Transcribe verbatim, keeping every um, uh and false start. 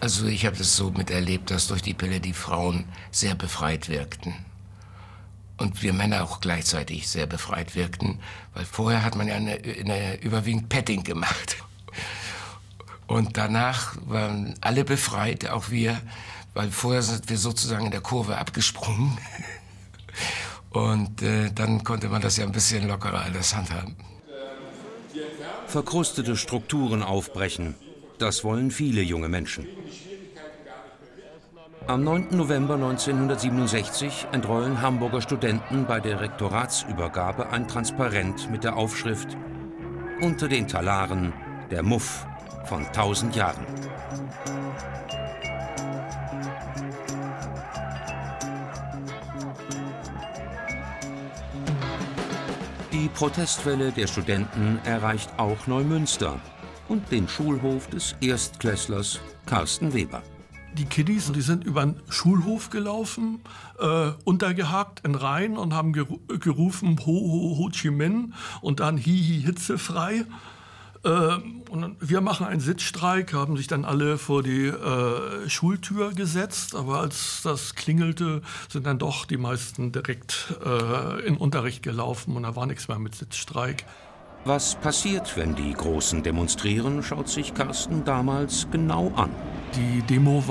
Also ich habe das so miterlebt, dass durch die Pille die Frauen sehr befreit wirkten. Und wir Männer auch gleichzeitig sehr befreit wirkten, weil vorher hat man ja eine, eine überwiegend Petting gemacht. Und danach waren alle befreit, auch wir, weil vorher sind wir sozusagen in der Kurve abgesprungen. Und äh, dann konnte man das ja ein bisschen lockerer alles handhaben. Verkrustete Strukturen aufbrechen, das wollen viele junge Menschen. Am neunten November neunzehnhundertsiebenundsechzig entrollen Hamburger Studenten bei der Rektoratsübergabe ein Transparent mit der Aufschrift „Unter den Talaren der Muff von tausend Jahren". Die Protestwelle der Studenten erreicht auch Neumünster und den Schulhof des Erstklässlers Carsten Weber. Die Kiddies, die sind über den Schulhof gelaufen, äh, untergehakt in Reihen und haben geru gerufen Ho, Ho, Ho Chi Minh und dann Hi, Hi, hitzefrei. Äh, und wir machen einen Sitzstreik, haben sich dann alle vor die äh, Schultür gesetzt. Aber als das klingelte, sind dann doch die meisten direkt äh, in den Unterricht gelaufen und da war nichts mehr mit Sitzstreik. Was passiert, wenn die Großen demonstrieren, schaut sich Carsten damals genau an. Die Demo